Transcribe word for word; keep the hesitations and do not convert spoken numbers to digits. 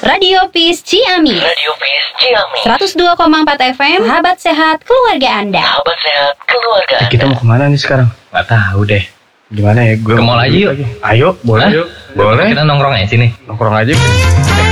Radio Peace Ciamis. Radio Peace Ciamis. seratus dua koma empat F M. Sahabat sehat keluarga Anda. Sahabat sehat keluarga Anda. Kita mau kemana nih sekarang? Nggak tahu deh. Gimana ya? Gue ke mall aja yuk. Ayo, boleh Hah? yuk. Boleh. Kita nongkrong aja sini. Nongkrong aja.